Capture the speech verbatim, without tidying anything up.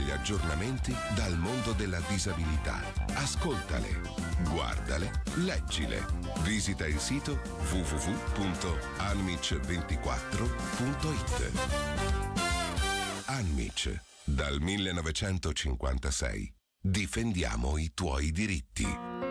gli aggiornamenti dal mondo della disabilità. Ascoltale, guardale, leggile. Visita il sito w w w punto anmic ventiquattro punto it. Anmic, dal millenovecentocinquantasei. Difendiamo i tuoi diritti.